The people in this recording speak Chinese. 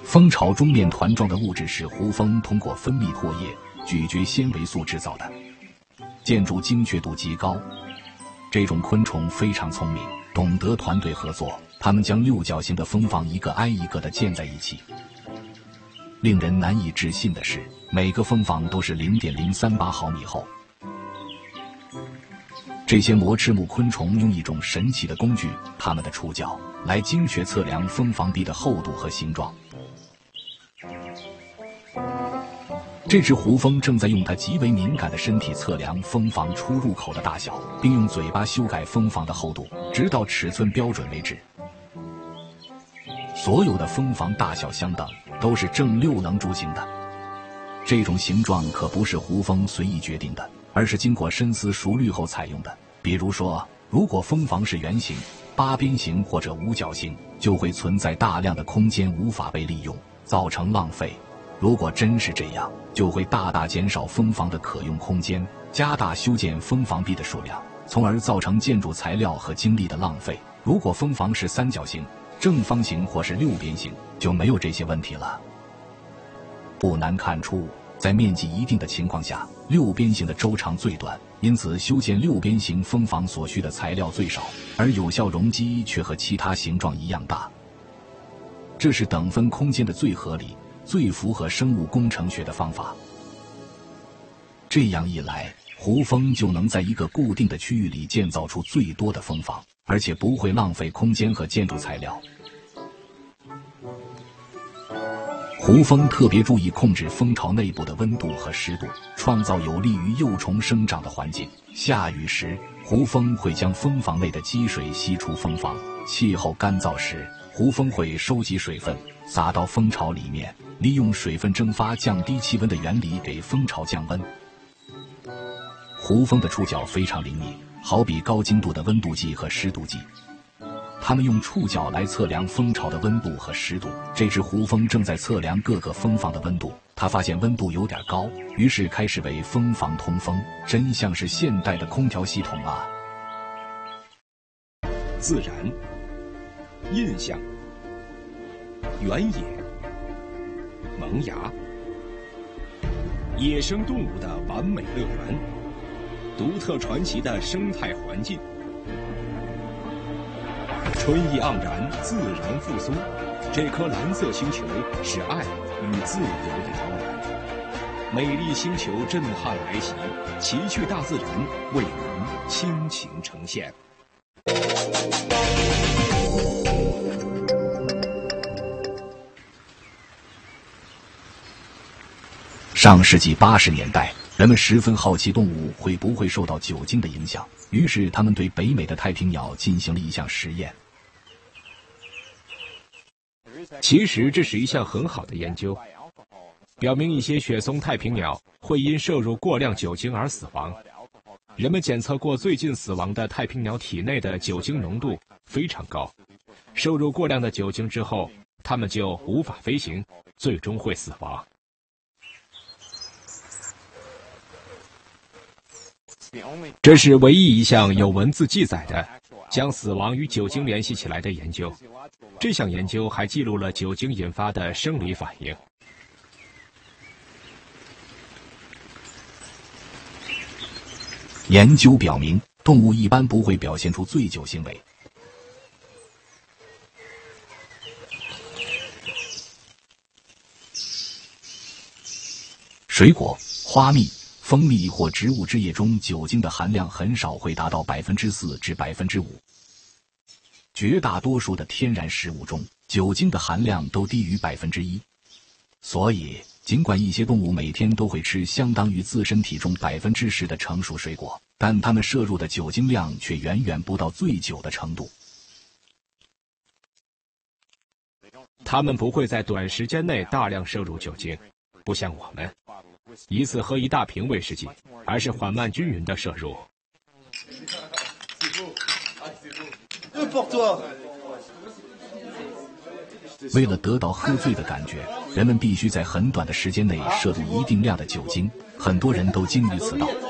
蜂巢中面团状的物质是胡蜂通过分泌唾液、咀嚼纤维素制造的，建筑精确度极高。这种昆虫非常聪明，懂得团队合作，它们将六角形的蜂房一个挨一个地建在一起。令人难以置信的是，每个蜂房都是 0.038 毫米厚。这些膜翅目昆虫用一种神奇的工具，它们的触角，来精确测量蜂房壁的厚度和形状。这只胡蜂正在用它极为敏感的身体测量蜂房出入口的大小，并用嘴巴修改蜂房的厚度，直到尺寸标准为止。所有的蜂房大小相等，都是正六棱柱形的。这种形状可不是胡蜂随意决定的，而是经过深思熟虑后采用的。比如说，如果蜂房是圆形、八边形或者五角形，就会存在大量的空间无法被利用，造成浪费。如果真是这样，就会大大减少蜂房的可用空间，加大修建蜂房壁的数量，从而造成建筑材料和精力的浪费。如果蜂房是三角形、正方形或是六边形，就没有这些问题了。不难看出，在面积一定的情况下，六边形的周长最短，因此修建六边形蜂房所需的材料最少，而有效容积却和其他形状一样大。这是等分空间的最合理、最符合生物工程学的方法。这样一来，胡蜂就能在一个固定的区域里建造出最多的蜂房，而且不会浪费空间和建筑材料。胡蜂特别注意控制蜂巢内部的温度和湿度，创造有利于幼虫生长的环境。下雨时，胡蜂会将蜂房内的积水吸出蜂房；气候干燥时，胡蜂会收集水分，撒到蜂巢里面，利用水分蒸发降低气温的原理给蜂巢降温。胡蜂的触角非常灵敏，好比高精度的温度计和湿度计。它们用触角来测量蜂巢的温度和湿度。这只胡蜂正在测量各个蜂房的温度，它发现温度有点高，于是开始为蜂房通风，真像是现代的空调系统啊！ 自然、印象、原野、萌芽，野生动物的完美乐园，独特传奇的生态环境。春意盎然，自然复苏。这颗蓝色星球是爱与自由的摇篮。美丽星球震撼来袭，奇趣大自然为您倾情呈现。 上世纪80年代，人们十分好奇动物会不会受到酒精的影响，于是他们对北美的太平鸟进行了一项实验。 其实这是一项很好的研究，表明一些雪松太平鸟会因摄入过量酒精而死亡。人们检测过最近死亡的太平鸟体内的酒精浓度非常高，摄入过量的酒精之后，它们就无法飞行，最终会死亡。这是唯一一项有文字记载的将死亡与酒精联系起来的研究。这项研究还记录了酒精引发的生理反应。 研究表明，动物一般不会表现出醉酒行为。水果、花蜜、蜂蜜或植物汁液中酒精的含量很少会达到4%至5%。绝大多数的天然食物中，酒精的含量都低于1%。所以，尽管一些动物每天都会吃相当于自身体重10%的成熟水果，但它们摄入的酒精量却远远不到醉酒的程度。 它们不会在短时间内大量摄入酒精，不像我们一次喝1大瓶威士忌，而是缓慢均匀的摄入。 为了得到喝醉的感觉，人们必须在很短的时间内摄入一定量的酒精，很多人都精于此道。